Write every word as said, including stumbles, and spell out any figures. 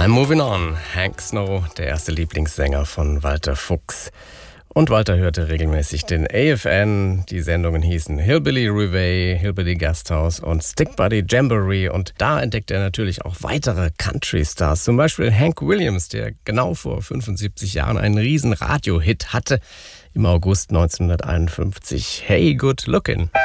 I'm Moving On. Hank Snow, der erste Lieblingssänger von Walter Fuchs. Und Walter hörte regelmäßig den A F N. Die Sendungen hießen Hillbilly Reveille, Hillbilly Gasthaus und Stick Buddy Jamboree. Und da entdeckt er natürlich auch weitere Country-Stars. Zum Beispiel Hank Williams, der genau vor fünfundsiebzig Jahren einen riesen Radio-Hit hatte. Im August neunzehnhunderteinundfünfzig. Hey, good lookin'.